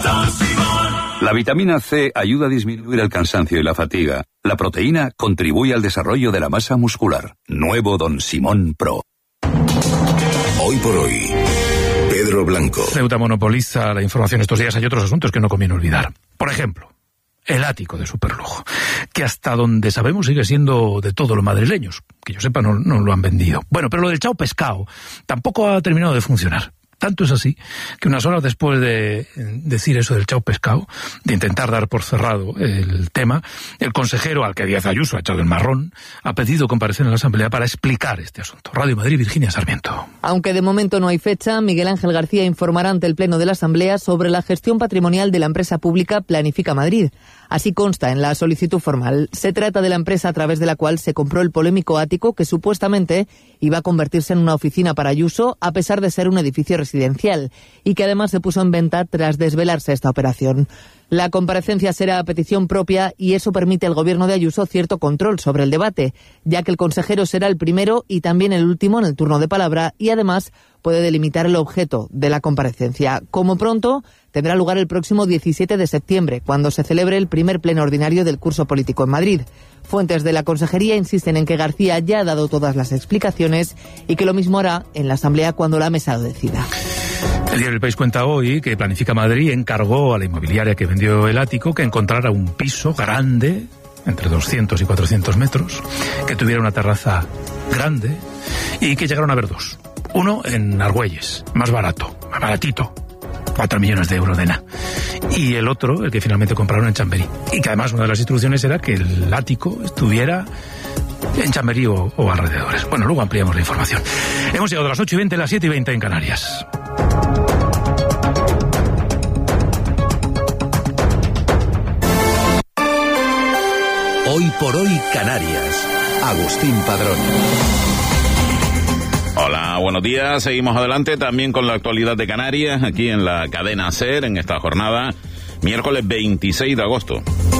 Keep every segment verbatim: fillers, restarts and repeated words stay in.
Don Simón. La vitamina C ayuda a disminuir el cansancio y la fatiga. La proteína contribuye al desarrollo de la masa muscular. Nuevo Don Simón Pro. Hoy por hoy, Pedro Blanco. Ceuta monopoliza la información estos días. Hay otros asuntos que no conviene olvidar. Por ejemplo, el ático de superlujo, que hasta donde sabemos sigue siendo de todos los madrileños. Que yo sepa, no, no lo han vendido. Bueno, pero lo del chao pescado tampoco ha terminado de funcionar. Tanto es así que unas horas después de decir eso del chao pescado, de intentar dar por cerrado el tema, el consejero, al que Díaz Ayuso ha echado el marrón, ha pedido comparecer en la Asamblea para explicar este asunto. Radio Madrid, Virginia Sarmiento. Aunque de momento no hay fecha, Miguel Ángel García informará ante el Pleno de la Asamblea sobre la gestión patrimonial de la empresa pública Planifica Madrid. Así consta en la solicitud formal. Se trata de la empresa a través de la cual se compró el polémico ático que supuestamente iba a convertirse en una oficina para Ayuso, a pesar de ser un edificio residencial, y que además se puso en venta tras desvelarse esta operación. La comparecencia será a petición propia y eso permite al gobierno de Ayuso cierto control sobre el debate, ya que el consejero será el primero y también el último en el turno de palabra y además puede delimitar el objeto de la comparecencia. Como pronto, tendrá lugar el próximo diecisiete de septiembre, cuando se celebre el primer pleno ordinario del curso político en Madrid. Fuentes de la Consejería insisten en que García ya ha dado todas las explicaciones y que lo mismo hará en la Asamblea cuando la mesa lo decida. El diario El País cuenta hoy que Planifica Madrid encargó a la inmobiliaria que vendió el ático que encontrara un piso grande, entre doscientos y cuatrocientos metros, que tuviera una terraza grande y que llegaron a ver dos. Uno en Argüelles, más barato, más baratito, cuatro millones de euros de nada. Y el otro, el que finalmente compraron en Chamberí. Y que además una de las instrucciones era que el ático estuviera en Chamberí o, o alrededores. Bueno, luego ampliamos la información. Hemos llegado a las ocho y veinte, las siete y veinte en Canarias. Hoy por hoy, Canarias. Agustín Padrón. Hola, buenos días. Seguimos adelante también con la actualidad de Canarias, aquí en la cadena SER, en esta jornada, miércoles veintiséis de agosto.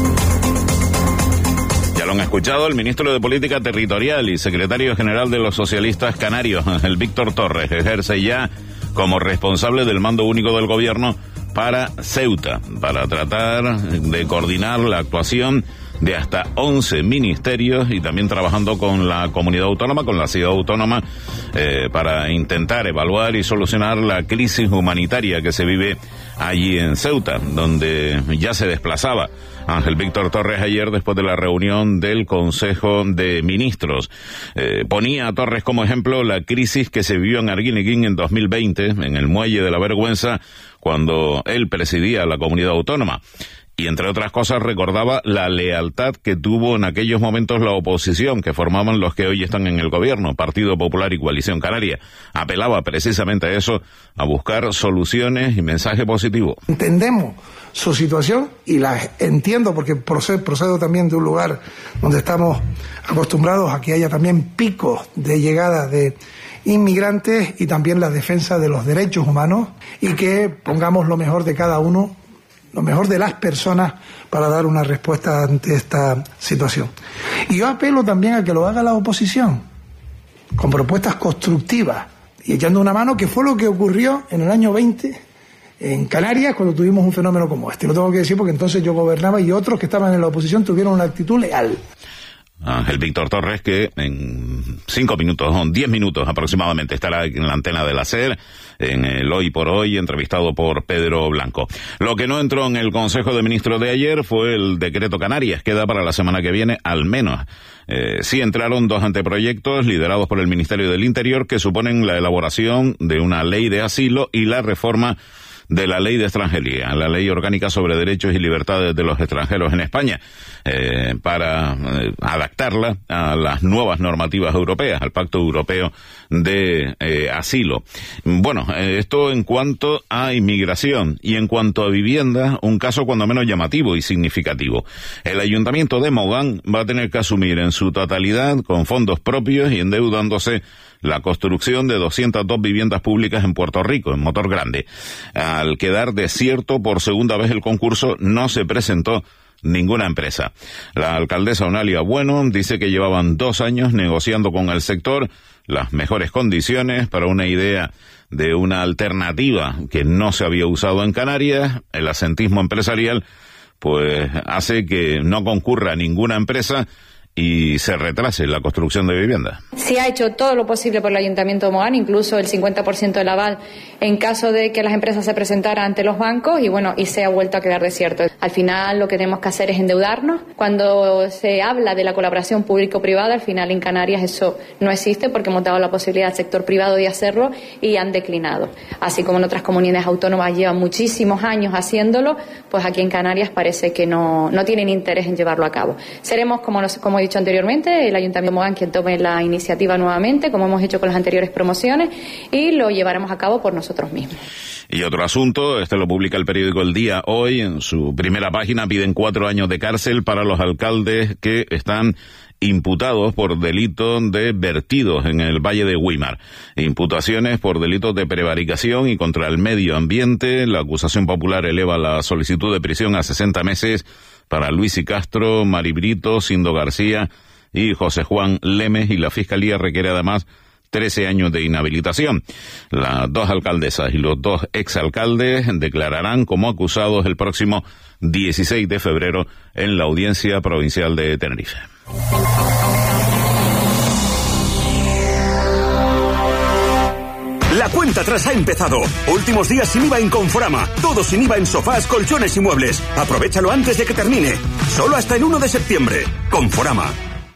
Ya lo han escuchado, el ministro de Política Territorial y secretario general de los socialistas canarios, el Víctor Torres, ejerce ya como responsable del mando único del gobierno para Ceuta, para tratar de coordinar la actuación de hasta once ministerios y también trabajando con la comunidad autónoma, con la ciudad autónoma, eh, para intentar evaluar y solucionar la crisis humanitaria que se vive allí en Ceuta, donde ya se desplazaba Ángel Víctor Torres ayer después de la reunión del Consejo de Ministros. Eh, ponía a Torres como ejemplo la crisis que se vivió en Arguineguín en dos mil veinte, en el Muelle de la Vergüenza, cuando él presidía la comunidad autónoma. Y entre otras cosas recordaba la lealtad que tuvo en aquellos momentos la oposición que formaban los que hoy están en el gobierno, Partido Popular y Coalición Canaria. Apelaba precisamente a eso, a buscar soluciones y mensaje positivo. Entendemos su situación y la entiendo porque procedo, procedo también de un lugar donde estamos acostumbrados a que haya también picos de llegada de inmigrantes y también la defensa de los derechos humanos y que pongamos lo mejor de cada uno, lo mejor de las personas para dar una respuesta ante esta situación. Y yo apelo también a que lo haga la oposición, con propuestas constructivas y echando una mano, que fue lo que ocurrió en el año veinte en Canarias cuando tuvimos un fenómeno como este. Lo tengo que decir porque entonces yo gobernaba y otros que estaban en la oposición tuvieron una actitud leal. Ángel Víctor Torres, que en cinco minutos, o diez minutos aproximadamente, estará en la antena de la SER, en el Hoy por Hoy, entrevistado por Pedro Blanco. Lo que no entró en el Consejo de Ministros de ayer fue el decreto Canarias, que da para la semana que viene al menos. Eh, sí entraron dos anteproyectos liderados por el Ministerio del Interior que suponen la elaboración de una ley de asilo y la reforma de la ley de extranjería, la ley orgánica sobre derechos y libertades de los extranjeros en España, eh, para eh, adaptarla a las nuevas normativas europeas, al Pacto Europeo de eh, Asilo. Bueno, eh, esto en cuanto a inmigración y en cuanto a vivienda, un caso cuando menos llamativo y significativo. El Ayuntamiento de Mogán va a tener que asumir en su totalidad, con fondos propios y endeudándose, la construcción de doscientas dos viviendas públicas en Puerto Rico, en Motor Grande. Al quedar desierto por segunda vez el concurso, no se presentó ninguna empresa. La alcaldesa Onalia Bueno dice que llevaban dos años negociando con el sector las mejores condiciones para una idea de una alternativa que no se había usado en Canarias. El asentismo empresarial pues hace que no concurra ninguna empresa y se retrase la construcción de viviendas. Se ha hecho todo lo posible por el Ayuntamiento de Mogán, incluso el cincuenta por ciento del aval en caso de que las empresas se presentaran ante los bancos y bueno, y se ha vuelto a quedar desierto. Al final lo que tenemos que hacer es endeudarnos. Cuando se habla de la colaboración público-privada, al final en Canarias eso no existe porque hemos dado la posibilidad al sector privado de hacerlo y han declinado. Así como en otras comunidades autónomas llevan muchísimos años haciéndolo, pues aquí en Canarias parece que no, no tienen interés en llevarlo a cabo. Seremos, como, nos, como he dicho anteriormente, el Ayuntamiento de Mogán quien tome la iniciativa nuevamente, como hemos hecho con las anteriores promociones, y lo llevaremos a cabo por nosotros mismos. Y otro asunto, este lo publica el periódico El Día hoy, en su primera página piden cuatro años de cárcel para los alcaldes que están imputados por delitos de vertidos en el Valle de Güímar. Imputaciones por delitos de prevaricación y contra el medio ambiente. La acusación popular eleva la solicitud de prisión a sesenta meses para Luis y Castro, Mari Brito, Sindo García y José Juan Lemes, y la Fiscalía requiere además trece años de inhabilitación. Las dos alcaldesas y los dos exalcaldes declararán como acusados el próximo dieciséis de febrero en la Audiencia Provincial de Tenerife. La cuenta atrás ha empezado. Últimos días sin I V A en Conforama. Todo sin I V A en sofás, colchones y muebles. Aprovechalo antes de que termine. Solo hasta el uno de septiembre. Conforama.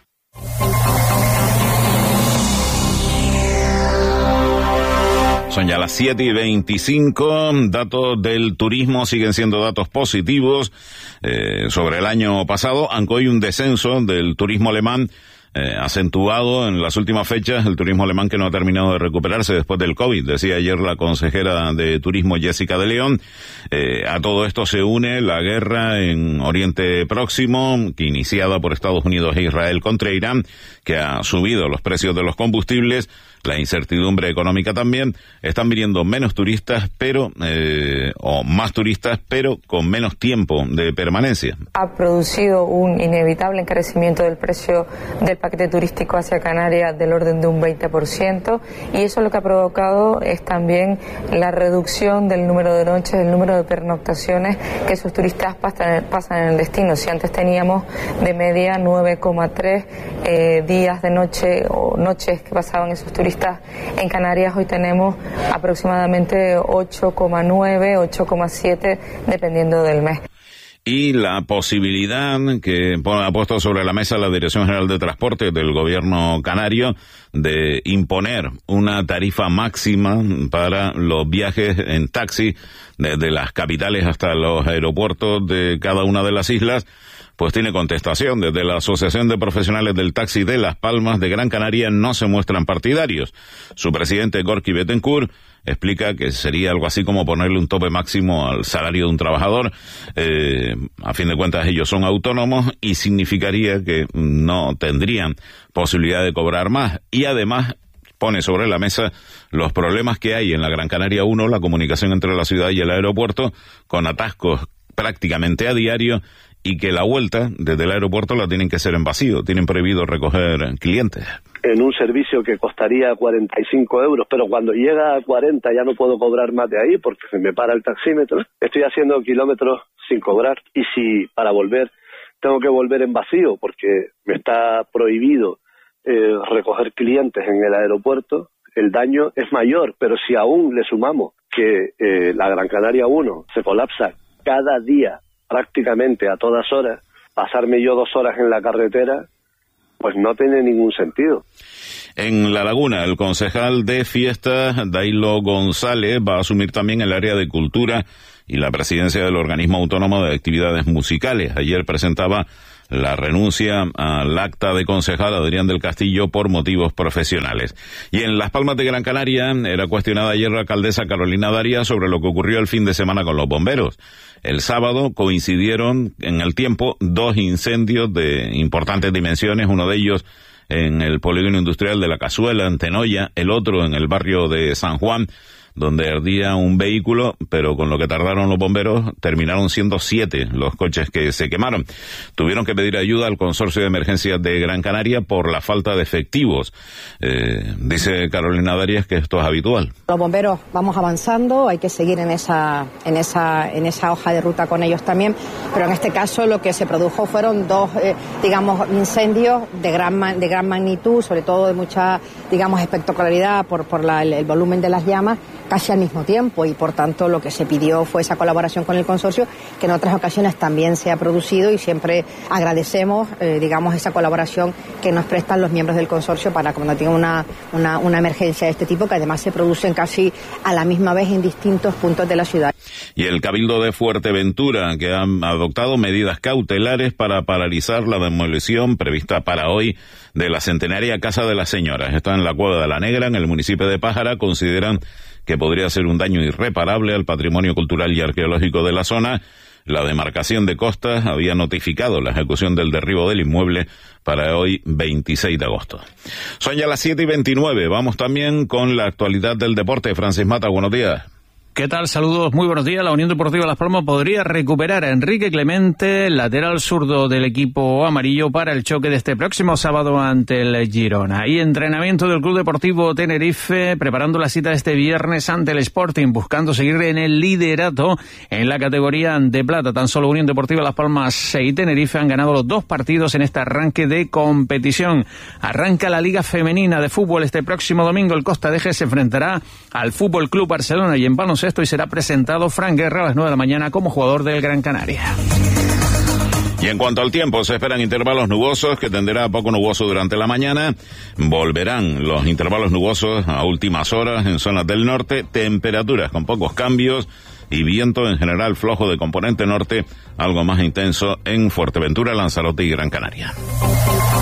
Son ya las siete y veinticinco. Datos del turismo siguen siendo datos positivos. Eh, sobre el año pasado, aunque hoy un descenso del turismo alemán Eh, acentuado en las últimas fechas, el turismo alemán que no ha terminado de recuperarse después del COVID, decía ayer la consejera de Turismo Jessica de León. Eh, a todo esto se une la guerra en Oriente Próximo, que iniciada por Estados Unidos e Israel contra Irán, que ha subido los precios de los combustibles, la incertidumbre económica también. Están viniendo menos turistas, pero eh, o más turistas, pero con menos tiempo de permanencia. Ha producido un inevitable encarecimiento del precio del paquete turístico hacia Canarias del orden de un veinte por ciento, y eso lo que ha provocado es también la reducción del número de noches, el número de pernoctaciones que esos turistas pasan, pasan en el destino. Si antes teníamos de media nueve coma tres eh, días de noche o noches que pasaban esos turistas en Canarias, hoy tenemos aproximadamente ocho coma nueve, ocho coma siete dependiendo del mes. Y la posibilidad que ha puesto sobre la mesa la Dirección General de Transporte del Gobierno canario de imponer una tarifa máxima para los viajes en taxi desde las capitales hasta los aeropuertos de cada una de las islas, pues tiene contestación. Desde la Asociación de Profesionales del Taxi de Las Palmas de Gran Canaria no se muestran partidarios. Su presidente, Gorky Betancourt, explica que sería algo así como ponerle un tope máximo al salario de un trabajador. Eh, a fin de cuentas ellos son autónomos y significaría que no tendrían posibilidad de cobrar más. Y además pone sobre la mesa los problemas que hay en la Gran Canaria uno, la comunicación entre la ciudad y el aeropuerto, con atascos prácticamente a diario, y que la vuelta desde el aeropuerto la tienen que hacer en vacío, tienen prohibido recoger clientes. En un servicio que costaría cuarenta y cinco euros, pero cuando llega a cuarenta ya no puedo cobrar más de ahí porque se me para el taxímetro. Estoy haciendo kilómetros sin cobrar, y si para volver tengo que volver en vacío porque me está prohibido eh, recoger clientes en el aeropuerto, el daño es mayor. Pero si aún le sumamos que eh, la Gran Canaria uno se colapsa cada día prácticamente a todas horas, pasarme yo dos horas en la carretera, pues no tiene ningún sentido. En La Laguna, el concejal de fiestas, Dailo González, va a asumir también el área de cultura y la presidencia del organismo autónomo de actividades musicales. Ayer presentaba la renuncia al acta de concejal Adrián del Castillo por motivos profesionales. Y en Las Palmas de Gran Canaria era cuestionada ayer la alcaldesa Carolina Darias sobre lo que ocurrió el fin de semana con los bomberos. El sábado coincidieron en el tiempo dos incendios de importantes dimensiones, uno de ellos en el polígono industrial de La Cazuela, en Tenoya, el otro en el barrio de San Juan, donde ardía un vehículo, pero con lo que tardaron los bomberos terminaron siendo siete los coches que se quemaron. Tuvieron que pedir ayuda al Consorcio de Emergencias de Gran Canaria por la falta de efectivos. Eh, dice Carolina Darias que esto es habitual. Los bomberos vamos avanzando, hay que seguir en esa, en esa, en esa hoja de ruta con ellos también, pero en este caso lo que se produjo fueron dos, eh, digamos, incendios de gran, de gran magnitud, sobre todo de mucha, digamos, espectacularidad por, por la, el, el volumen de las llamas, casi al mismo tiempo, y por tanto lo que se pidió fue esa colaboración con el consorcio, que en otras ocasiones también se ha producido, y siempre agradecemos, eh, digamos, esa colaboración que nos prestan los miembros del consorcio para cuando tenga una, una, una emergencia de este tipo, que además se producen casi a la misma vez en distintos puntos de la ciudad. Y el Cabildo de Fuerteventura, que ha adoptado medidas cautelares para paralizar la demolición prevista para hoy de la centenaria Casa de las Señoras. Está en la Cueva de la Negra, en el municipio de Pájara. Consideran que podría ser un daño irreparable al patrimonio cultural y arqueológico de la zona. La demarcación de costas había notificado la ejecución del derribo del inmueble para hoy, veintiséis de agosto. Son ya las siete y veintinueve. Vamos también con la actualidad del deporte. Francis Mata, buenos días. ¿Qué tal? Saludos, muy buenos días. La Unión Deportiva Las Palmas podría recuperar a Enrique Clemente, lateral zurdo del equipo amarillo, para el choque de este próximo sábado ante el Girona. Y entrenamiento del Club Deportivo Tenerife, preparando la cita este viernes ante el Sporting, buscando seguir en el liderato en la categoría de plata. Tan solo Unión Deportiva Las Palmas y Tenerife han ganado los dos partidos en este arranque de competición. Arranca la Liga Femenina de Fútbol este próximo domingo. El Costa de Eje se enfrentará al Fútbol Club Barcelona, y en baloncesto y será presentado Fran Guerra a las nueve de la mañana como jugador del Gran Canaria. Y en cuanto al tiempo, se esperan intervalos nubosos, que tenderá a poco nuboso durante la mañana. Volverán los intervalos nubosos a últimas horas en zonas del norte. Temperaturas con pocos cambios y viento en general flojo de componente norte, algo más intenso en Fuerteventura, Lanzarote y Gran Canaria.